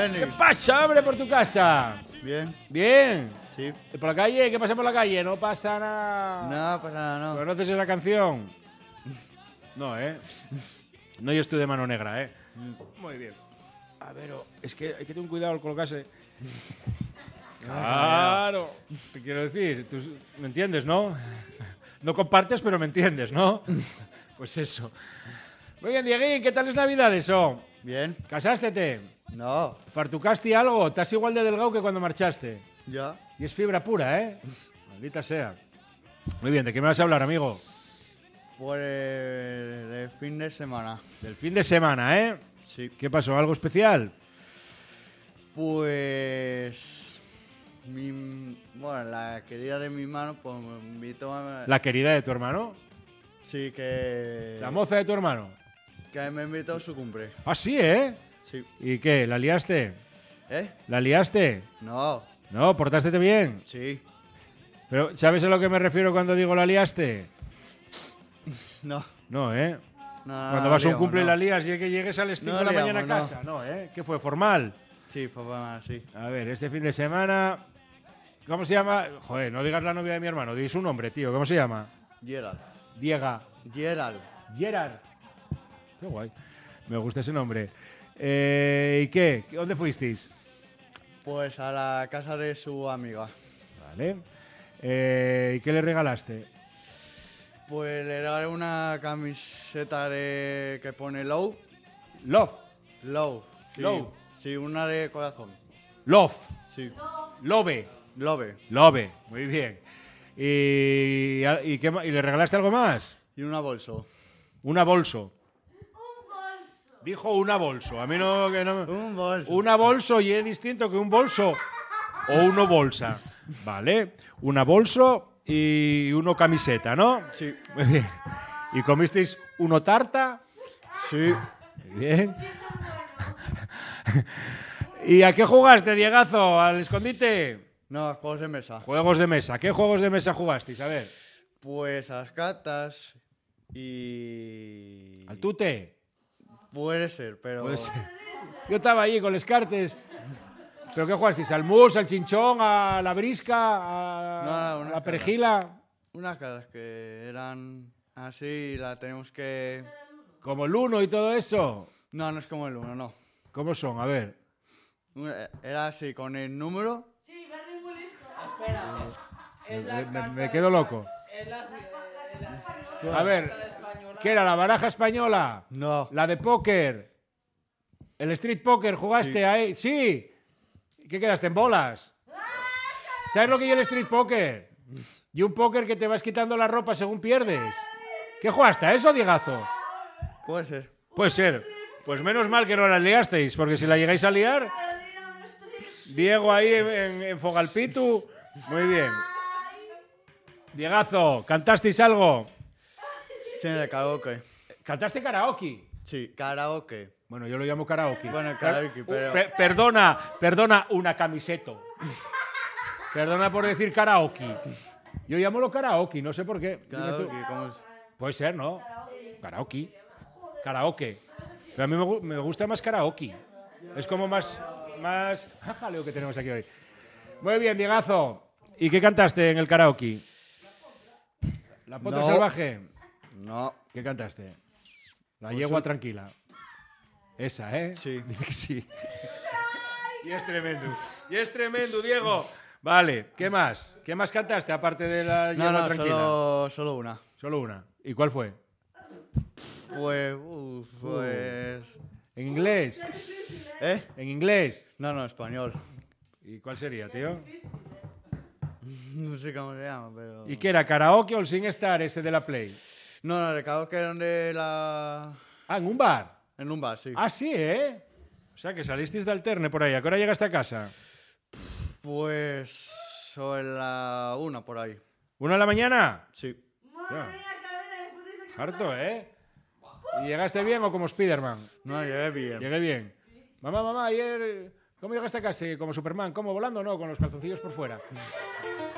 Denis. ¿Qué pasa, hombre, por tu casa? Bien, Bien. sí. ¿Y por la calle? ¿Qué pasa por la calle? No pasa nada. No pasa nada, no. ¿Conoces esa canción? No, ¿eh? No, yo estoy de mano negra, ¿eh? Muy bien. A ver, es que hay que tener cuidado al colocarse. Claro. Te quiero decir, tú me entiendes, ¿no? No compartes, pero me entiendes, ¿no? Pues eso. Muy bien, Dieguín, ¿qué tal es Navidad eso? Bien. ¿Casástete? No. ¿Fartucaste algo? ¿Estás igual de delgado que cuando marchaste? Ya. Y es fibra pura, ¿eh? Maldita sea. Muy bien, ¿de qué me vas a hablar, amigo? Pues de fin de semana. Del fin de semana, ¿eh? Sí. ¿Qué pasó? ¿Algo especial? Pues... Bueno, la querida de mi hermano pues me invitó a... ¿La querida de tu hermano? Sí, que... ¿La moza de tu hermano? Que me invitó a su cumple. Ah, sí, ¿eh? Sí. ¿Y qué? ¿La liaste? ¿Eh? ¿La liaste? No. No, portaste bien. Sí. Pero, ¿sabes a lo que me refiero cuando digo la liaste? No. No, ¿eh? No, Cuando vas a un liamos, cumple y no. la lías y que llegues a las 5 No de la liamos, mañana a no. casa. No, ¿eh? ¿Qué fue? ¿Formal? Sí, pues bueno, sí. A ver, este fin de semana... ¿Cómo se llama? Joder, no digas la novia de mi hermano, di su nombre, tío. ¿Cómo se llama? Gerald. Diega. Gerald. Gerard. Qué guay. Me gusta ese nombre. ¿Y qué? ¿Dónde fuisteis? Pues a la casa de su amiga. Vale. ¿Y qué le regalaste? Pues le regalé una camiseta que pone Low. Love. Low. Sí. Low. Sí, una de corazón. Love. Sí. Love. Love. Love. Muy bien. ¿Y qué más? ¿Y le regalaste algo más? Y una bolso. Una bolso. Dijo una bolso. A mí no... Que no Un bolso. una bolso y es distinto que un bolso o uno bolsa. Vale. Una bolso y uno camiseta, ¿no? Sí. Muy bien. ¿Y comisteis uno tarta? Sí. Muy bien. ¿Y a qué jugaste, Diegazo? ¿Al escondite? No, juegos de mesa. Juegos de mesa. ¿Qué juegos de mesa jugasteis? A ver. Pues a las cartas y... ¿Al tute? Puede ser, pero... Puede ser. Yo estaba allí con los cartes. ¿Pero qué jugasteis? ¿Al mus, al chinchón, a la brisca, a No, la perejila? Unas cartas que eran así y la tenemos que... Como el uno y todo eso. No, no es como el 1, no. ¿Cómo son? A ver. Era así, con el número... Sí, Bernie muy listo. Espera. Es la carta Me de quedo loco. Es la A ver, carta de española. ¿qué era? ¿La baraja española? No. ¿La de póker? ¿El street poker jugaste Sí. ahí? ¡Sí! ¿Qué quedaste en bolas? ¿Sabes lo que es el street poker? Y un póker que te vas quitando la ropa según pierdes. ¿Qué jugaste a eso, Diegazo? Puede ser. Puede ser. Pues menos mal que no la liasteis, porque si la llegáis a liar... Diego ahí en Fogalpitu. Muy bien. Diegazo, ¿cantasteis algo? Sí, de karaoke. ¿Cantaste karaoke? Sí, karaoke. Bueno, yo lo llamo karaoke. Bueno, karaoke, pero... Perdona, una camiseto. Perdona por decir karaoke. Yo llamo lo karaoke, no sé por qué. Dime tú. Karaoke, ¿cómo es? Puede ser, ¿no? Karaoke. Karaoke. Pero a mí me gusta más karaoke. Es como más jaleo que tenemos aquí hoy. Muy bien, Diegazo. ¿Y qué cantaste en el karaoke? ¿La potra No. salvaje? No. ¿Qué cantaste? La Pues yegua tranquila. Esa, ¿eh? Sí. Dice que sí. Y es tremendo. Y es tremendo, Diego. Vale, ¿qué más? ¿Qué más cantaste aparte de la No, yegua no, tranquila? solo una. Solo una. ¿Y cuál fue? Pues... ¿En inglés? ¿Eh? ¿En inglés? No, no, español. ¿Y cuál sería, tío? No sé cómo se llama, pero... ¿Y qué era? ¿Karaoke o el SingStar ese de la Play? No, no, de karaoke donde la... Ah, en un bar. En un bar, sí. Ah, sí, ¿eh? O sea, que salisteis de alterne por ahí. ¿A qué hora llegaste a casa? Pues... sobre la 1 por ahí. ¿1 de la mañana? Sí. Ya. Harto, ¿eh? ¿Y llegaste bien o como Spiderman? No, llegué bien. Llegué bien. Mamá, ayer... ¿Cómo llegaste a casa? ¿Como Superman? ¿Cómo? ¿Volando o no? Con los calzoncillos por fuera.